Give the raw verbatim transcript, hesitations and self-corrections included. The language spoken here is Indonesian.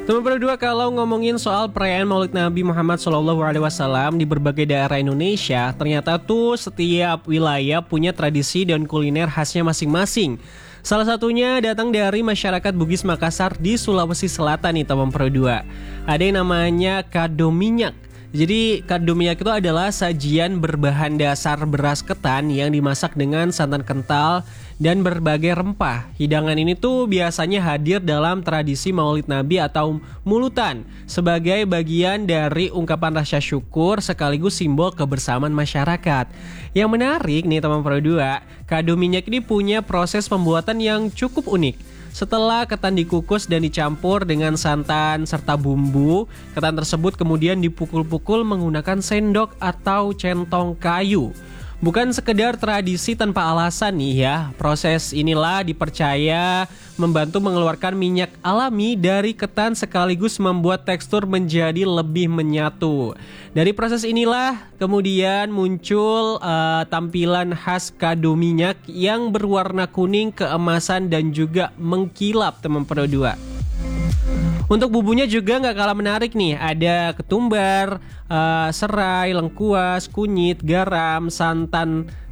Teman berdua, kalau ngomongin soal perayaan Maulid Nabi Muhammad shallallahu alaihi wasallam di berbagai daerah Indonesia, ternyata tuh setiap wilayah punya tradisi dan kuliner khasnya masing-masing. Salah satunya datang dari masyarakat Bugis Makassar di Sulawesi Selatan nih teman berdua. Ada yang namanya kado minyak. Jadi kado minyak itu adalah sajian berbahan dasar beras ketan yang dimasak dengan santan kental dan berbagai rempah. Hidangan ini tuh biasanya hadir dalam tradisi Maulid Nabi atau mulutan sebagai bagian dari ungkapan rasa syukur sekaligus simbol kebersamaan masyarakat. Yang menarik nih teman berdua, kado minyak ini punya proses pembuatan yang cukup unik. Setelah ketan dikukus dan dicampur dengan santan serta bumbu, ketan tersebut kemudian dipukul-pukul menggunakan sendok atau centong kayu. Bukan sekedar tradisi tanpa alasan nih ya, proses inilah dipercaya membantu mengeluarkan minyak alami dari ketan sekaligus membuat tekstur menjadi lebih menyatu. Dari proses inilah kemudian muncul uh, tampilan khas kado minyak yang berwarna kuning keemasan dan juga mengkilap teman berdua. Untuk bumbunya juga nggak kalah menarik nih. Ada ketumbar, uh, serai, lengkuas, kunyit, garam, santan